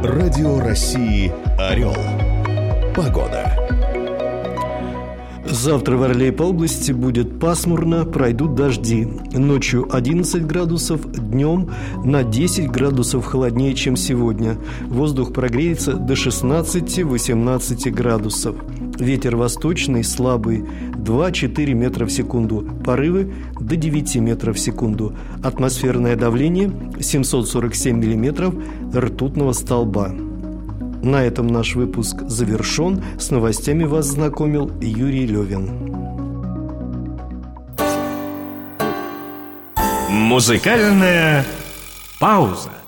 Радио России «Орел». Погода. Завтра в Орле и по области будет пасмурно, пройдут дожди. Ночью 11 градусов, днем на 10 градусов холоднее, чем сегодня. Воздух прогреется до 16-18 градусов. Ветер восточный, слабый, 2-4 метра в секунду. Порывы до 9 метров в секунду. Атмосферное давление 747 миллиметров ртутного столба. На этом наш выпуск завершен. С новостями вас знакомил Юрий Левин. Музыкальная пауза.